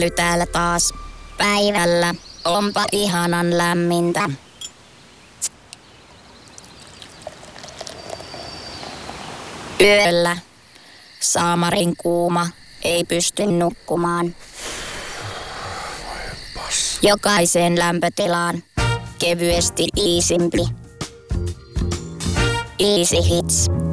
täällä taas päivällä. Onpa ihanan lämmintä. Yöllä saamarin kuuma, ei pysty nukkumaan. Jokaiseen lämpötilaan kevyesti iisimpi. Easy Hits.